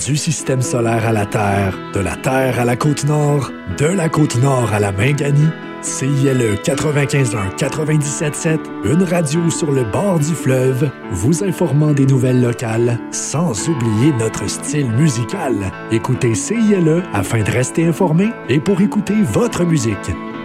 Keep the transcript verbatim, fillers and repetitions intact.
Du système solaire à la Terre, de la Terre à la Côte-Nord, de la Côte-Nord à la Minganie, C I L E quatre-vingt-quinze un quatre-vingt-dix-sept sept, une radio sur le bord du fleuve, vous informant des nouvelles locales, sans oublier notre style musical. Écoutez C I L E afin de rester informé et pour écouter votre musique.